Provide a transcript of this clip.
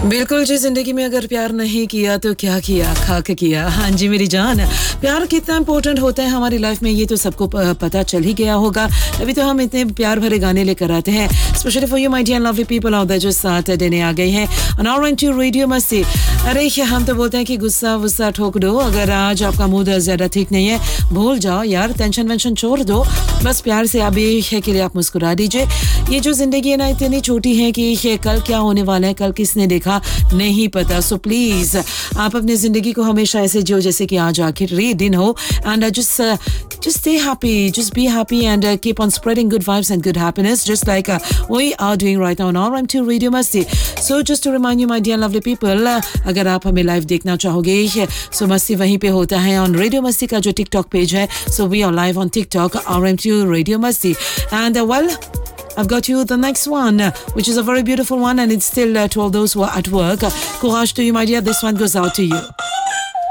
बिल्कुल जी, जिंदगी में अगर प्यार नहीं किया तो क्या किया, खाक किया। हाँ जी मेरी जान, प्यार कितना इंपॉर्टेंट होता है हमारी लाइफ में ये तो सबको पता चल ही गया होगा। अभी तो हम इतने प्यार भरे गाने लेकर आते हैं specially for you my dear lovely people out there जो साथ देने आ गए हैं ऑन R92 रेडियो मस्ती। अरे हम तो बोलते हैं कि गुस्सा वुस्सा ठोक दो, अगर आज आपका मूड ज्यादा ठीक नहीं है भूल जाओ यार, टेंशन वेंशन छोड़ दो, बस प्यार से अभी है के लिए आप मुस्कुरा दीजिए। ये जो जिंदगी है ना इतनी छोटी है कि कल क्या होने वाला है, कल किसने देखा नहीं पता। सो प्लीज आप अपनी जिंदगी को हमेशा ऐसे जियो जैसे कि आज आखिरी दिन हो and just stay happy, just be happy and keep on spreading good vibes and good happiness just like we are doing right now on RM2 Radio Masti. So just to remind you my dear lovely people, अगर आप हमें live देखना चाहोगे सो मस्ती वहीं पे होता है ऑन रेडियो मस्ती का जो टिकटॉक पेज है। So we are live on TikTok RM2 Radio Masti and well I've got you the next one, which is a very beautiful one, and it's still to all those who are at work. Courage to you, my dear. This one goes out to you.